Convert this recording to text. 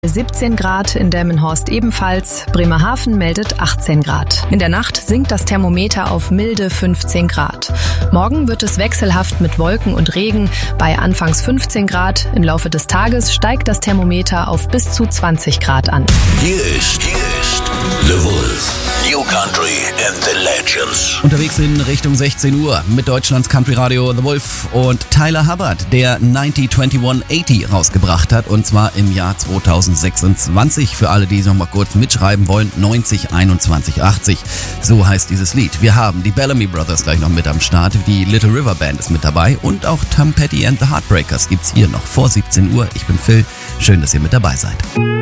17 Grad, in Delmenhorst ebenfalls, Bremerhaven meldet 18 Grad. In der Nacht sinkt das Thermometer auf milde 15 Grad. Morgen wird es wechselhaft mit Wolken und Regen bei anfangs 15 Grad. Im Laufe des Tages steigt das Thermometer auf bis zu 20 Grad an. Hier ist The Wolf. New Country and the Legends. Unterwegs in Richtung 16 Uhr mit Deutschlands Country Radio The Wolf und Tyler Hubbard, der 90-21-80 rausgebracht hat, und zwar im Jahr 2026. Für alle, die es noch mal kurz mitschreiben wollen, 90-21-80. So heißt dieses Lied. Wir haben die Bellamy Brothers gleich noch mit am Start. Die Little River Band ist mit dabei und auch Tom Petty and the Heartbreakers gibt's hier noch vor 17 Uhr. Ich bin Phil. Schön, dass ihr mit dabei seid.